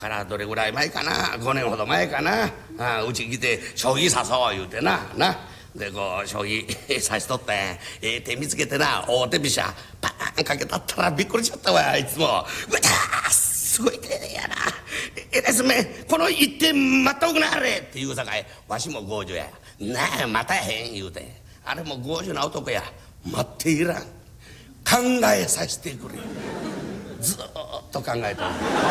からどれぐらい前かな、5年ほど前かな、うち来て将棋さそう言うてなでこう将棋指しとったんや。手見つけてな、大手飛車パーンかけたったらびっくりしちゃったわ。いつもうわーすごい丁寧やな、えらいすめこの一点待っとくなあれって言うさかい、わしも強情やなあ、待たへん言うて、あれも強情な男や、待っていらん、考えさせてくれ、ずーっと考えとる。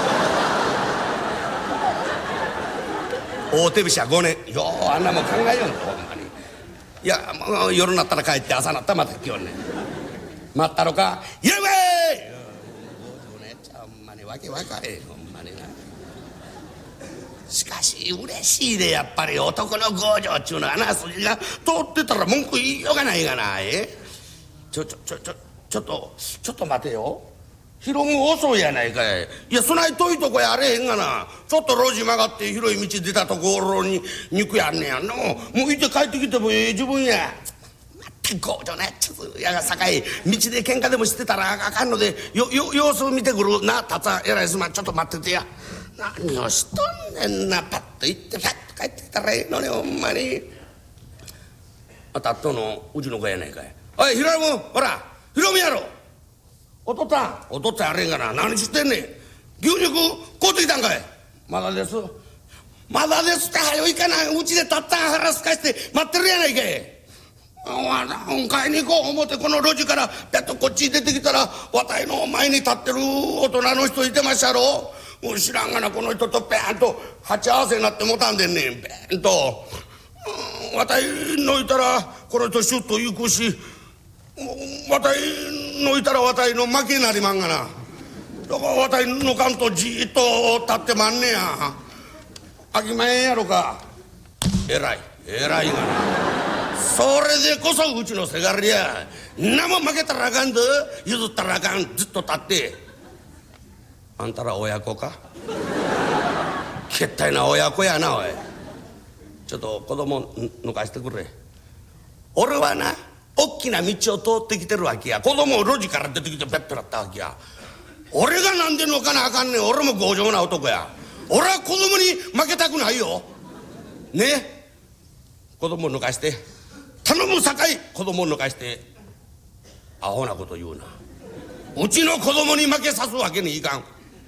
大手飛車5年ようあんなもん考えよんとほんまに。いやもう夜なったら帰って朝なったらまた来よんねん。待ったろかいらんわい、ほんまにわけわかれほんまにな。しかし嬉しいで、やっぱり男の強情っちゅうのはな、筋が通ってたら文句言いようがないがな。ちょっと待てよ、広む遅いやないかい。いやそない遠いとこやあれへんがな、ちょっと路地曲がって広い道出たところに肉やんねやんの。もういて帰ってきても自分や。まったく強情なやつやがさかい、道で喧嘩でもしてたらあかんので様子を見てくるな。たつはえらいすまん、ちょっと待っててや。何をしとんねんな、パッと行ってパッと帰ってきたらええのにほんまに。あたっとのうちの子やないかい。おいひろむ、ほらひろむやろ、お父っつぁんあれんがな、何してんねん、牛肉買うてきたんかい。まだですって早いかな、うちでたったん腹すかして待ってるやないかい。買いに行こう思ってこの路地からぴゃっとこっち出てきたら、わたいの前に立ってる大人の人いてましたやろ。もう知らんがな、この人とぺーんと鉢合わせになってもたんでんねん。ぺーんとわたいのいたらこの人シュッと行くし、わたいのいたらわたいの負けになりまんがな。だからわたいのかんとじーっと立ってまんねや。あきまへんやろか。偉いがな。それでこそうちのせがれや。なも負けたらあかんで、譲ったらあかん、ずっと立って。あんたら親子か、けったいな親子やな。おいちょっと子供抜かしてくれ。俺はな大きな道を通ってきてるわけや。子供を路地から出てきてペッとなったわけや。俺がなんで抜かなあかんねん。俺も強情な男や。俺は子供に負けたくないよね。子供抜かして頼むさかい、子供抜かしてアホなこと言うな。うちの子供に負けさすわけにいかん。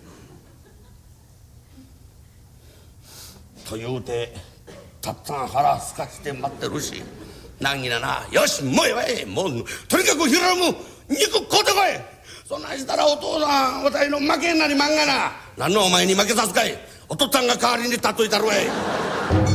と言うてたったん腹すかして待ってるし、難儀なな。よしもうええわい、もうとにかくひろむ肉買うてこい。そんなんしたらお父さんわたいの負けになりまんがな。何のお前に負けさすかい。お父っつぁんが代わりに立っといたるわい。